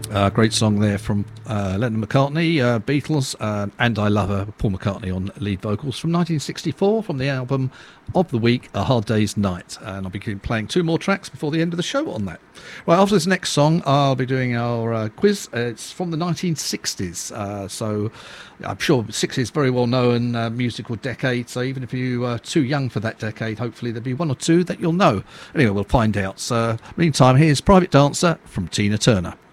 Great song there from Lennon McCartney, Beatles, and I Love Her, Paul McCartney on lead vocals from 1964 from the album of the week, A Hard Day's Night. And I'll be playing two more tracks before the end of the show on that. Right, after this next song, I'll be doing our quiz. It's from the 1960s, so I'm sure 60s is very well known musical decade, so even if you are too young for that decade, hopefully there'll be one or two that you'll know. Anyway, we'll find out. So, meantime, here's Private Dancer from Tina Turner.